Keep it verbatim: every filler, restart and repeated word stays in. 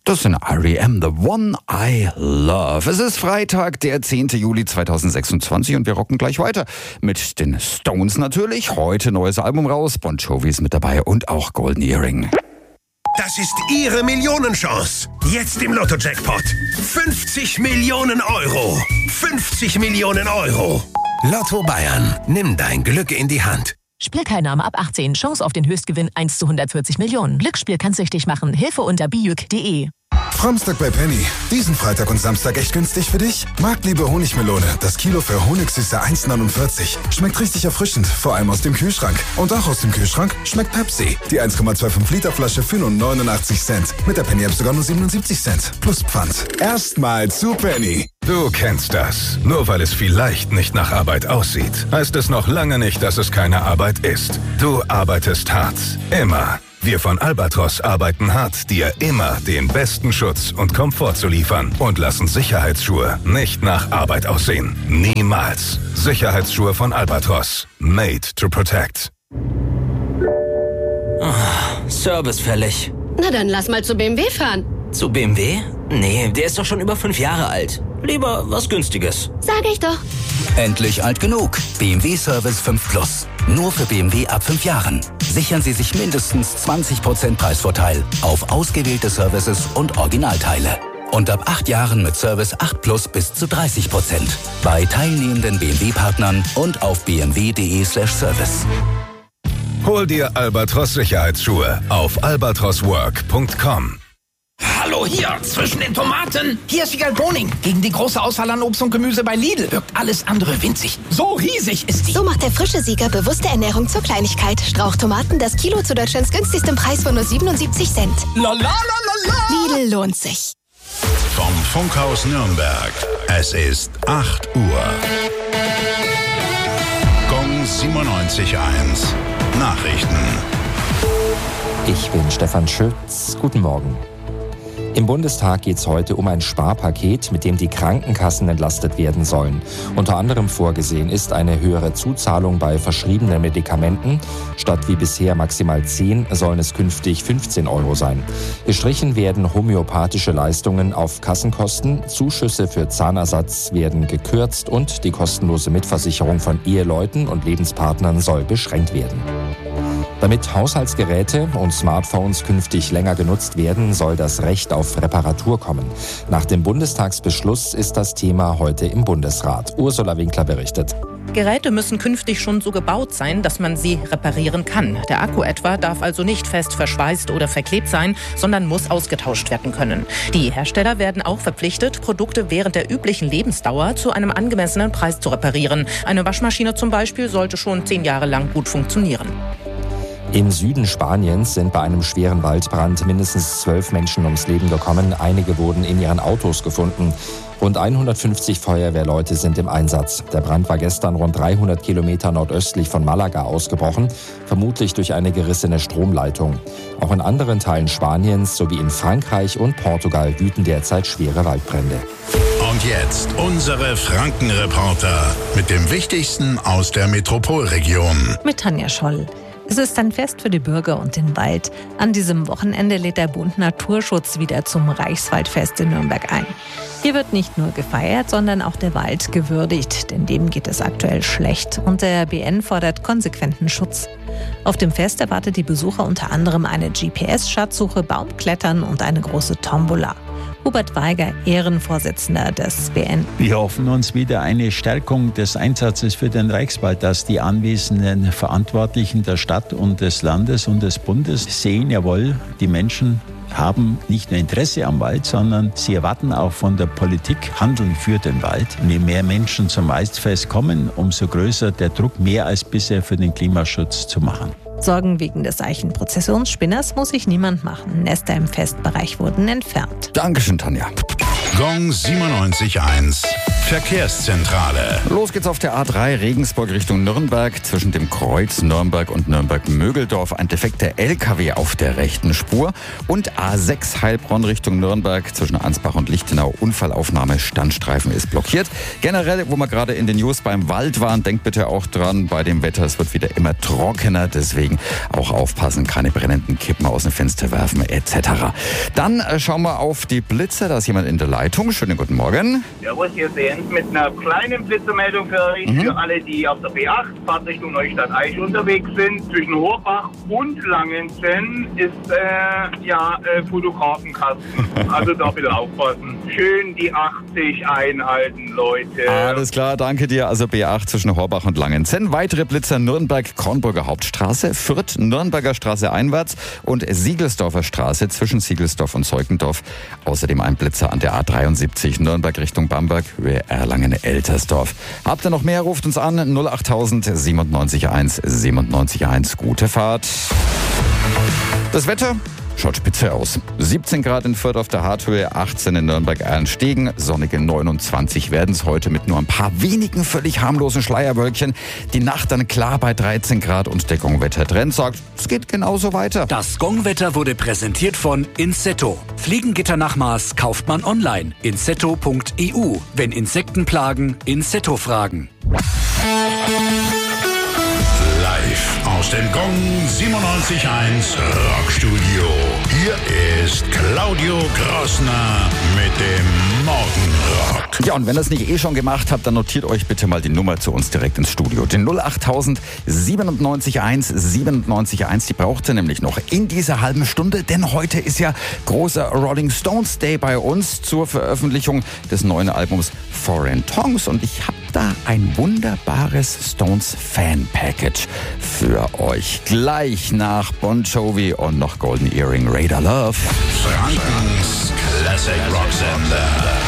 Das sind R E M, The One I Love. Es ist Freitag, der zehnten Juli zweitausendsechsundzwanzig und wir rocken gleich weiter. Mit den Stones natürlich. Heute neues Album raus. Bon Jovi ist mit dabei und auch Golden Earring. Das ist Ihre Millionenchance. Jetzt im Lotto-Jackpot. fünfzig Millionen Euro. fünfzig Millionen Euro. Lotto Bayern. Nimm dein Glück in die Hand. Spielteilnahme ab achtzehn. Chance auf den Höchstgewinn eins zu hundertvierzig Millionen. Glücksspiel kann süchtig machen. Hilfe unter bijuk punkt de. Framstag bei Penny. Diesen Freitag und Samstag echt günstig für dich? Marktliebe Honigmelone. Das Kilo für Honigsüße eins neunundvierzig. Schmeckt richtig erfrischend, vor allem aus dem Kühlschrank. Und auch aus dem Kühlschrank schmeckt Pepsi. Die eins Komma fünfundzwanzig Liter Flasche für nur neunundachtzig Cent. Mit der Penny App sogar nur siebenundsiebzig Cent. Plus Pfand. Erstmal zu Penny. Du kennst das. Nur weil es vielleicht nicht nach Arbeit aussieht, heißt es noch lange nicht, dass es keine Arbeit ist. Du arbeitest hart. Immer. Wir von Albatros arbeiten hart, dir immer den besten Schutz und Komfort zu liefern und lassen Sicherheitsschuhe nicht nach Arbeit aussehen. Niemals. Sicherheitsschuhe von Albatros. Made to protect. Oh, Service fällig. Na dann lass mal zu B M W fahren. Zu B M W? Nee, der ist doch schon über fünf Jahre alt. Lieber was Günstiges. Sag ich doch. Endlich alt genug. B M W Service fünf Plus. Nur für B M W ab fünf Jahren. Sichern Sie sich mindestens zwanzig Prozent Preisvorteil auf ausgewählte Services und Originalteile. Und ab acht Jahren mit Service acht Plus bis zu dreißig Prozent. Bei teilnehmenden B M W-Partnern und auf b m w punkt de slash service. Hol dir Albatros Sicherheitsschuhe auf albatros work punkt com. Hallo hier, zwischen den Tomaten. Hier ist Vigal Boning. Gegen die große Auswahl an Obst und Gemüse bei Lidl wirkt alles andere winzig. So riesig ist die. So macht der frische Sieger bewusste Ernährung zur Kleinigkeit. Strauchtomaten, das Kilo zu Deutschlands günstigstem Preis von nur siebenundsiebzig Cent. La la la la la. Lidl lohnt sich. Vom Funkhaus Nürnberg. Es ist acht Uhr. Gong siebenundneunzig Komma eins. Nachrichten. Ich bin Stefan Schütz. Guten Morgen. Im Bundestag geht es heute um ein Sparpaket, mit dem die Krankenkassen entlastet werden sollen. Unter anderem vorgesehen ist eine höhere Zuzahlung bei verschriebenen Medikamenten. Statt wie bisher maximal zehn sollen es künftig fünfzehn Euro sein. Gestrichen werden homöopathische Leistungen auf Kassenkosten, Zuschüsse für Zahnersatz werden gekürzt und die kostenlose Mitversicherung von Eheleuten und Lebenspartnern soll beschränkt werden. Damit Haushaltsgeräte und Smartphones künftig länger genutzt werden, soll das Recht auf Reparatur kommen. Nach dem Bundestagsbeschluss ist das Thema heute im Bundesrat. Ursula Winkler berichtet. Geräte müssen künftig schon so gebaut sein, dass man sie reparieren kann. Der Akku etwa darf also nicht fest verschweißt oder verklebt sein, sondern muss ausgetauscht werden können. Die Hersteller werden auch verpflichtet, Produkte während der üblichen Lebensdauer zu einem angemessenen Preis zu reparieren. Eine Waschmaschine zum Beispiel sollte schon zehn Jahre lang gut funktionieren. Im Süden Spaniens sind bei einem schweren Waldbrand mindestens zwölf Menschen ums Leben gekommen. Einige wurden in ihren Autos gefunden. Rund hundertfünfzig Feuerwehrleute sind im Einsatz. Der Brand war gestern rund dreihundert Kilometer nordöstlich von Malaga ausgebrochen, vermutlich durch eine gerissene Stromleitung. Auch in anderen Teilen Spaniens sowie in Frankreich und Portugal wüten derzeit schwere Waldbrände. Und jetzt unsere Frankenreporter mit dem Wichtigsten aus der Metropolregion. Mit Tanja Scholl. Es ist ein Fest für die Bürger und den Wald. An diesem Wochenende lädt der Bund Naturschutz wieder zum Reichswaldfest in Nürnberg ein. Hier wird nicht nur gefeiert, sondern auch der Wald gewürdigt, denn dem geht es aktuell schlecht. Und der B N fordert konsequenten Schutz. Auf dem Fest erwartet die Besucher unter anderem eine G P S-Schatzsuche, Baumklettern und eine große Tombola. Hubert Weiger, Ehrenvorsitzender des B N. Wir hoffen uns wieder eine Stärkung des Einsatzes für den Reichswald, dass die anwesenden Verantwortlichen der Stadt und des Landes und des Bundes sehen, jawohl, die Menschen haben nicht nur Interesse am Wald, sondern sie erwarten auch von der Politik Handeln für den Wald. Und je mehr Menschen zum Waldfest kommen, umso größer der Druck, mehr als bisher für den Klimaschutz zu machen. Sorgen wegen des Eichenprozessionsspinners muss sich niemand machen. Nester im Festbereich wurden entfernt. Dankeschön, Tanja. Gong siebenundneunzig Komma eins. Verkehrszentrale. Los geht's auf der A drei Regensburg Richtung Nürnberg. Zwischen dem Kreuz Nürnberg und Nürnberg-Mögeldorf ein defekter L K W auf der rechten Spur. Und A sechs Heilbronn Richtung Nürnberg zwischen Ansbach und Lichtenau. Unfallaufnahme, Standstreifen ist blockiert. Generell, wo wir gerade in den News beim Wald waren, denkt bitte auch dran, bei dem Wetter, es wird wieder immer trockener. Deswegen auch aufpassen, keine brennenden Kippen aus dem Fenster werfen et cetera. Dann äh, schauen wir auf die Blitze. Da ist jemand in der Leitung. Schönen guten Morgen. Servus, hier ist Jens mit einer kleinen Blitzermeldung für euch. Mhm. Für alle, die auf der B acht Fahrt Richtung Neustadt-Aisch unterwegs sind. Zwischen Horbach und Langenzenn ist äh, ja äh, Fotografenkasten. Also da bitte aufpassen. Schön die achtzig einhalten, Leute. Alles klar, danke dir. Also B acht zwischen Horbach und Langenzenn. Weitere Blitzer Nürnberg-Kornburger Hauptstraße, Fürth, Nürnberger Straße einwärts und Siegelsdorfer Straße zwischen Siegelsdorf und Zeukendorf. Außerdem ein Blitzer an der A dreiundsiebzig Nürnberg Richtung Bamberg, Höhe Erlangen-Eltersdorf. Habt ihr noch mehr, ruft uns an null achttausend siebenundneunzig eins siebenundneunzig eins. Gute Fahrt. Das Wetter schaut spitze aus. siebzehn Grad in Fürth auf der Harthöhe, achtzehn in Nürnberg-Erlenstegen, sonnige neunundzwanzig werden es heute mit nur ein paar wenigen völlig harmlosen Schleierwölkchen. Die Nacht dann klar bei dreizehn Grad und der Gongwetter-Trend sagt, es geht genauso weiter. Das Gongwetter wurde präsentiert von Insetto. Fliegengitternachmaß kauft man online. insetto punkt e u. Wenn Insekten plagen, Insetto fragen. Live aus dem Gong siebenundneunzig Komma eins Rockstudio. Hier ist Claudio Grossner mit dem Morgenrock. Ja, und wenn ihr es nicht eh schon gemacht habt, dann notiert euch bitte mal die Nummer zu uns direkt ins Studio. Den null achttausend siebenundneunzig eins siebenundneunzig eins, die braucht ihr nämlich noch in dieser halben Stunde, denn heute ist ja großer Rolling Stones Day bei uns zur Veröffentlichung des neuen Albums Foreign Tongues und ich habe da ein wunderbares Stones Fan Package für euch. Gleich nach Bon Jovi und noch Golden Earring Radar Love. Frankens Classic Rock Sender.